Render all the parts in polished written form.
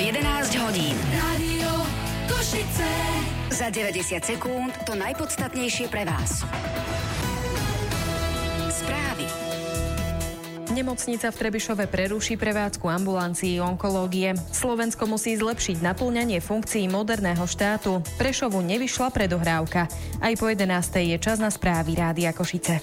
11 hodín. Rádio Košice. Za 90 sekúnd to najpodstatnejšie pre vás. Správy. Nemocnica v Trebišove preruší prevádzku ambulancií onkológie. Slovensko musí zlepšiť naplňanie funkcií moderného štátu. Prešovu nevyšla predohrávka. Aj po 11:00 je čas na správy Rádia Košice.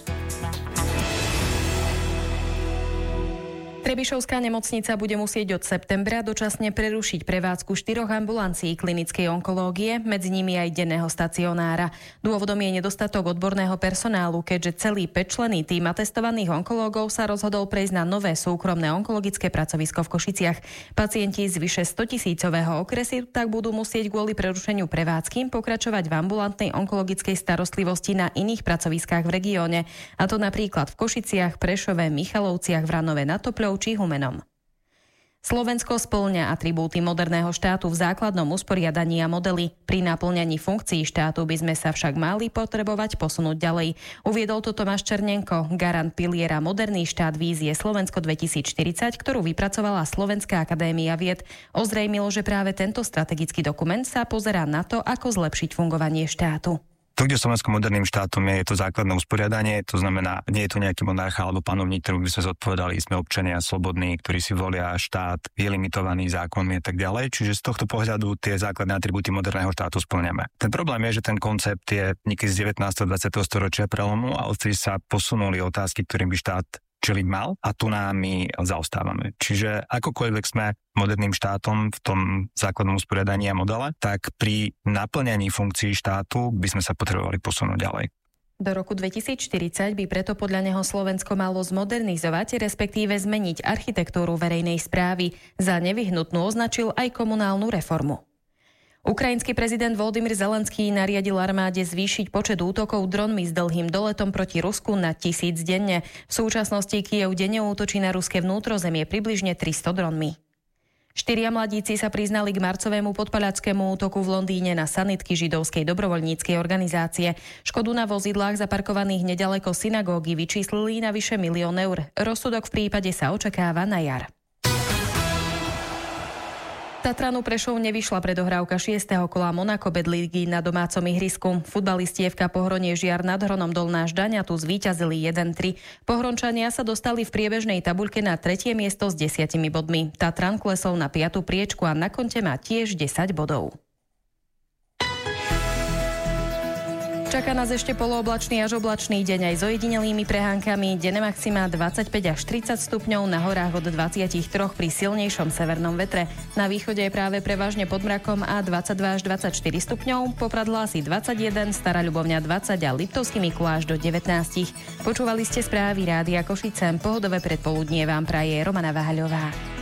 Trebišovská nemocnica bude musieť od septembra dočasne prerušiť prevádzku 4 ambulancií klinickej onkológie, medzi nimi aj denného stacionára. Dôvodom je nedostatok odborného personálu, keďže celý 5-členný tím atestovaných onkológov sa rozhodol prejsť na nové súkromné onkologické pracovisko v Košiciach. Pacienti z vyše 100-tisícového okresu tak budú musieť kvôli prerušeniu prevádzky pokračovať v ambulantnej onkologickej starostlivosti na iných pracoviskách v regióne, a to napríklad v Košiciach, Prešove, Michalovciach, Vranove nad Topľou či Humenom. Slovensko spĺňa atribúty moderného štátu v základnom usporiadaní a modeli. Pri naplňaní funkcií štátu by sme sa však mali potrebovať posunúť ďalej. Uviedol to Tomáš Černenko, garant piliera Moderný štát vízie Slovensko 2040, ktorú vypracovala Slovenská akadémia vied. Ozrejmilo, že práve tento strategický dokument sa pozerá na to, ako zlepšiť fungovanie štátu. To, kde Slovensko moderným štátom je to základné usporiadanie, to znamená, nie je to nejaký monarcha alebo panovník, ktorý by sme zodpovedali, sme občania slobodní, ktorí si volia štát, je limitovaný zákonmi a tak ďalej. Čiže z tohto pohľadu tie základné atribúty moderného štátu spĺňame. Ten problém je, že ten koncept je niekedy z 19. a 20. storočia prelomu a odtedy sa posunuli otázky, ktorým by štát čeliť mal, a tu my zaostávame. Čiže akokoľvek sme moderným štátom v tom základnom usporiadaní a modele, tak pri naplňaní funkcií štátu by sme sa potrebovali posunúť ďalej. Do roku 2040 by preto podľa neho Slovensko malo zmodernizovať, respektíve zmeniť architektúru verejnej správy. Za nevyhnutnú označil aj komunálnu reformu. Ukrajinský prezident Volodymyr Zelenský nariadil armáde zvýšiť počet útokov dronmi s dlhým doletom proti Rusku na 1000 denne. V súčasnosti Kyjev denne útočí na ruské vnútrozemie približne 300 dronmi. 4 mladíci sa priznali k marcovému podpaľackému útoku v Londýne na sanitky židovskej dobrovoľníckej organizácie. Škodu na vozidlách zaparkovaných nedaleko synagógy vyčíslili na vyše 1 000 000 eur. Rozsudok v prípade sa očakáva na jar. Tatranu Prešov nevyšla predohrávka 6. kola Monako Bedligy na domácom ihrisku. Futbalisti FK Pohronie Žiar nad Hronom Dolná Ždaňa tu zvíťazili 1-3. Pohrončania sa dostali v priebežnej tabuľke na 3. miesto s 10 bodmi. Tatran klesol na 5. priečku a na konte má tiež 10 bodov. Čaká nás ešte polooblačný až oblačný deň aj s ojedinelými prehánkami. Denné maxima 25 až 30 stupňov, na horách od 23 pri silnejšom severnom vetre. Na východe je práve prevažne pod mrakom a 22 až 24 stupňov, Poprad hlási 21, Stará Ľubovňa 20 a Liptovský Mikuláš do 19. Počúvali ste správy Rádia Košice. Pohodové predpoludnie vám praje Romana Váhaľová.